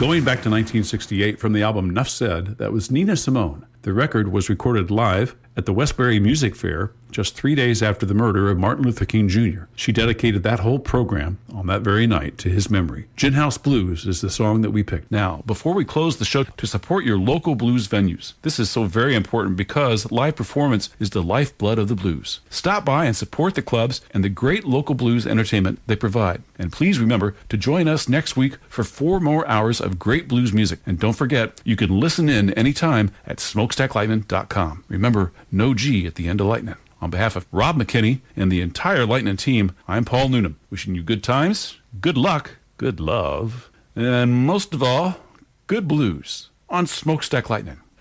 Going back to 1968 from the album Nuff Said, that was Nina Simone. The record was recorded live at the Westbury Music Fair just 3 days after the murder of Martin Luther King Jr. She dedicated that whole program on that very night to his memory. Gin House Blues is the song that we picked. Now, before we close the show, to support your local blues venues. This is so very important because live performance is the lifeblood of the blues. Stop by and support the clubs and the great local blues entertainment they provide. And please remember to join us next week for 4 more hours of great blues music. And don't forget, you can listen in anytime at smokestacklightning.com. Remember, no G at the end of Lightning. On behalf of Rob McKinney and the entire Lightning team, I'm Paul Noonan, wishing you good times, good luck, good love, and most of all, good blues on Smokestack Lightning.